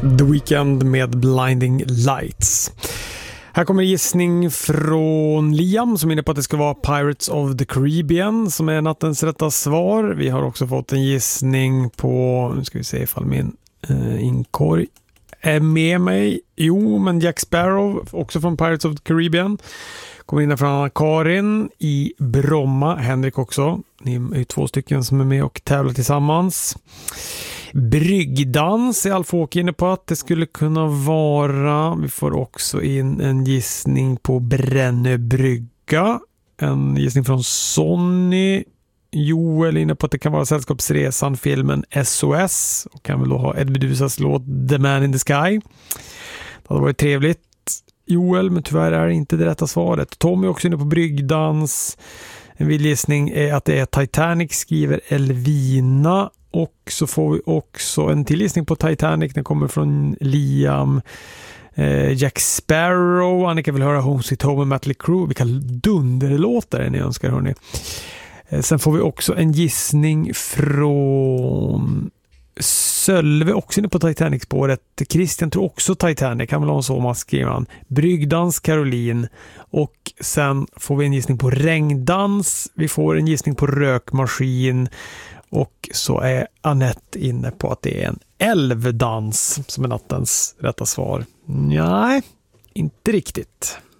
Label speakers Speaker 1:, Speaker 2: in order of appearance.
Speaker 1: The Weeknd med Blinding Lights. Här kommer gissning från Liam som är inne på att det ska vara Pirates of the Caribbean som är nattens rätta svar. Vi har också fått en gissning på, nu ska vi se ifall min inkorg är med mig. Jo, men Jack Sparrow också från Pirates of the Caribbean. Kommer in från Anna-Karin i Bromma. Henrik också. Ni är ju 2 stycken som är med och tävlar tillsammans. Bryggdans är Alf-Åke inne på att det skulle kunna vara. Vi får också in en gissning på Brännöbrygga. En gissning från Sonny. Joel inne på att det kan vara Sällskapsresan, filmen SOS. Och kan väl då ha Ed Medusas låt The Man in the Sky. Det hade varit trevligt, Joel, men tyvärr är det inte det rätta svaret. Tom är också inne på Bryggdans. En vild gissning är att det är Titanic, skriver Elvina. Och så får vi också en till gissning på Titanic. Den kommer från Liam. Jack Sparrow. Annika vill höra Home Sweet Home med Mötley Crüe. Vilka dunderlåtar ni önskar, hörni. Sen får vi också en gissning från Sölve, också inne på Titanic-spåret. Christian tror också Titanic. Han vill ha en så maskig. Brygdans, Caroline. Och sen får vi en gissning på regndans. Vi får en gissning på rökmaskin. Och så är Annette inne på att det är en älvdans som är nattens rätta svar. Nej, inte riktigt.